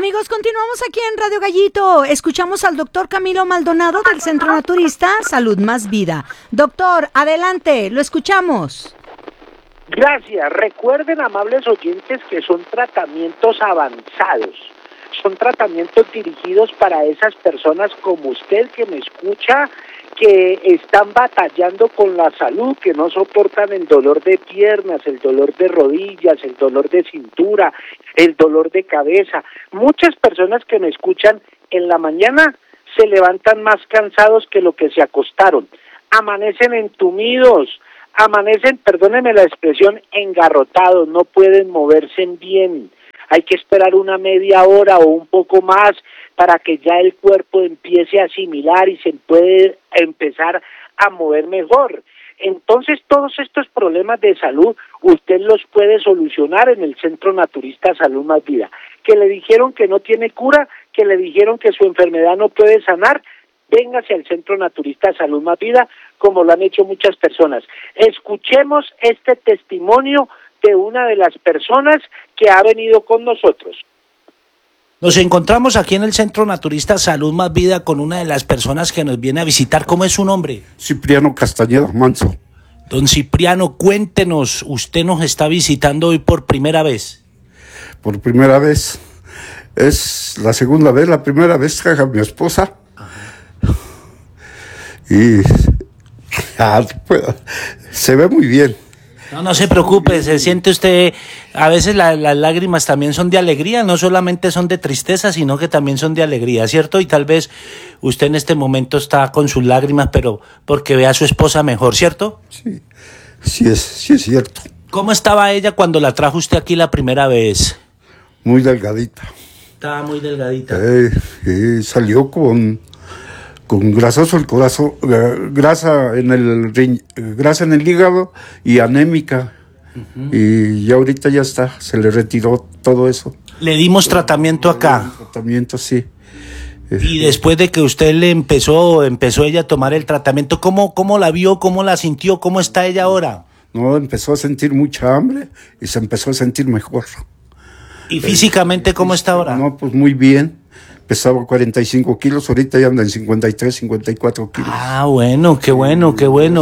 Amigos, continuamos aquí en Radio Gallito. Escuchamos al doctor Camilo Maldonado del Centro Naturista Salud Más Vida. Doctor, adelante, lo escuchamos. Gracias. Recuerden, amables oyentes, que son tratamientos avanzados. Son tratamientos dirigidos para esas personas como usted que me escucha, que están batallando con la salud, que no soportan el dolor de piernas, el dolor de rodillas, el dolor de cintura, el dolor de cabeza. Muchas personas que me escuchan en la mañana se levantan más cansados que lo que se acostaron, amanecen entumidos, amanecen, perdónenme la expresión, engarrotados, no pueden moverse bien. Hay que esperar una media hora o un poco más para que ya el cuerpo empiece a asimilar y se puede empezar a mover mejor. Entonces, todos estos problemas de salud, usted los puede solucionar en el Centro Naturista Salud Más Vida. Que le dijeron que no tiene cura, que le dijeron que su enfermedad no puede sanar, véngase al Centro Naturista Salud Más Vida, como lo han hecho muchas personas. Escuchemos este testimonio de una de las personas que ha venido con nosotros. Nos encontramos aquí en el Centro Naturista Salud Más Vida con una de las personas que nos viene a visitar. ¿Cómo es su nombre? Cipriano Castañeda Manso. Don Cipriano, cuéntenos, usted nos está visitando hoy por primera vez. Por primera vez. Es la segunda vez, la primera vez traje a mi esposa. Ajá. Y se ve muy bien. No se preocupe, se siente usted, a veces las lágrimas también son de alegría, no solamente son de tristeza, sino que también son de alegría, ¿cierto? Y tal vez usted en este momento está con sus lágrimas, pero porque ve a su esposa mejor, ¿cierto? Sí, sí es cierto. ¿Cómo estaba ella cuando la trajo usted aquí la primera vez? Muy delgadita. Estaba muy delgadita. Salió con grasoso el corazón, grasa en el hígado y anémica. Uh-huh. Y ya ahorita ya está, se le retiró todo eso. Le dimos tratamiento acá. Tratamiento, sí. Y después de que usted le empezó ella a tomar el tratamiento, ¿cómo la vio, cómo la sintió, cómo está ella ahora? No, empezó a sentir mucha hambre y se empezó a sentir mejor. ¿Y físicamente cómo está ahora? No, pues muy bien. Pesaba 45 kilos, ahorita ya anda en 53, 54 kilos. Ah, bueno, qué bueno.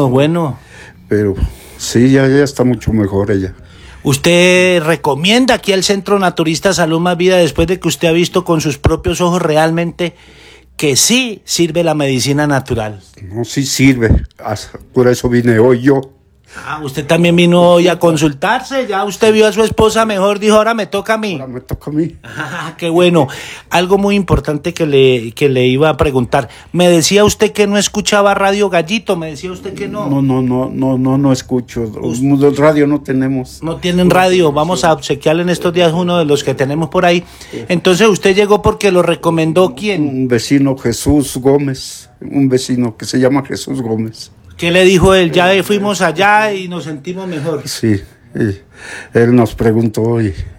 Pero sí, ya está mucho mejor ella. ¿Usted recomienda aquí al Centro Naturista Salud Más Vida después de que usted ha visto con sus propios ojos realmente que sí sirve la medicina natural? No, sí sirve. Por eso vine hoy yo. Ah, usted también vino hoy a consultarse, ya usted vio a su esposa mejor, dijo, ahora me toca a mí. Ahora me toca a mí. Ah, qué bueno. Algo muy importante que le iba a preguntar. Me decía usted que no escuchaba Radio Gallito, me decía usted que no. No escucho. Radio no tenemos. No tienen radio, vamos a obsequiarle en estos días uno de los que tenemos por ahí. Entonces usted llegó porque lo recomendó ¿quién? Un vecino, Jesús Gómez, un vecino que se llama Jesús Gómez. ¿Qué le dijo él? Ya fuimos allá y nos sentimos mejor. Sí, él nos preguntó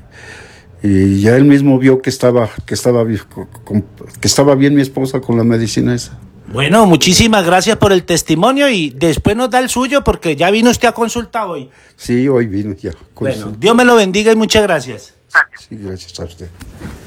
y ya él mismo vio que estaba bien mi esposa con la medicina esa. Bueno, muchísimas gracias por el testimonio y después nos da el suyo porque ya vino usted a consultar hoy. Sí, hoy vino ya. Bueno, Dios me lo bendiga y muchas gracias. Sí, gracias a usted.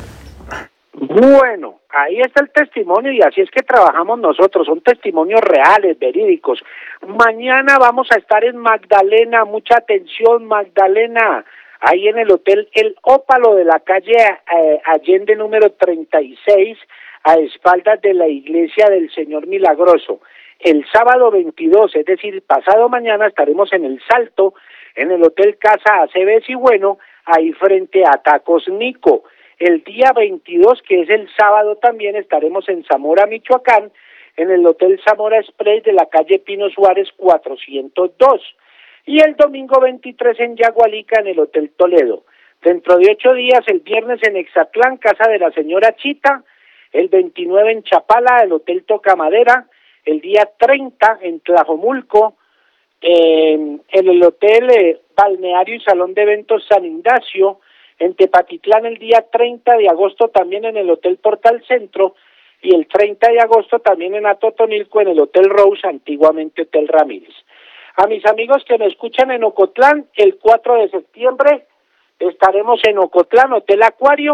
Bueno, ahí está el testimonio y así es que trabajamos nosotros, son testimonios reales, verídicos. Mañana vamos a estar en Magdalena, mucha atención Magdalena, ahí en el Hotel El Ópalo de la calle Allende número 36, a espaldas de la Iglesia del Señor Milagroso. El sábado 22, es decir, pasado mañana, estaremos en El Salto, en el Hotel Casa Aceves y Bueno, ahí frente a Tacos Nico. El día 22, que es el sábado también, estaremos en Zamora, Michoacán, en el Hotel Zamora Express de la calle Pino Suárez 402. Y el domingo 23 en Yagualica, en el Hotel Toledo. Dentro de 8 días, el viernes en Exatlán, casa de la señora Chita. El 29 en Chapala, el Hotel Tocamadera. El día 30 en Tlajomulco, en el Hotel Balneario y Salón de Eventos San Ignacio. En Tepatitlán el día 30 de agosto también en el Hotel Portal Centro y el 30 de agosto también en Atotonilco en el Hotel Rose, antiguamente Hotel Ramírez. A mis amigos que me escuchan en Ocotlán, el 4 de septiembre estaremos en Ocotlán, Hotel Acuario,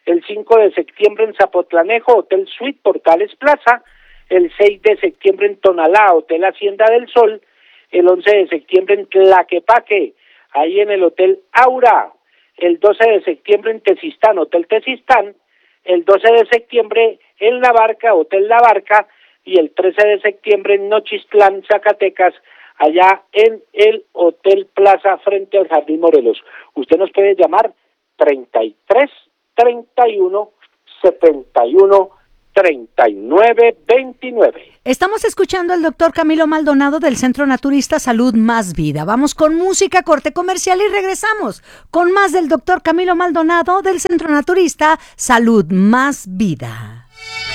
el 5 de septiembre en Zapotlanejo, Hotel Suite Portales Plaza, el 6 de septiembre en Tonalá, Hotel Hacienda del Sol, el 11 de septiembre en Tlaquepaque, ahí en el Hotel Aura, el 12 de septiembre en Tezistán, Hotel Tezistán, el 12 de septiembre en La Barca, Hotel La Barca, y el 13 de septiembre en Nochistlán, Zacatecas, allá en el Hotel Plaza frente al Jardín Morelos. Usted nos puede llamar 33 31 71 39 29. Estamos escuchando al doctor Camilo Maldonado del Centro Naturista Salud Más Vida. Vamos con música, corte comercial y regresamos con más del doctor Camilo Maldonado del Centro Naturista Salud Más Vida.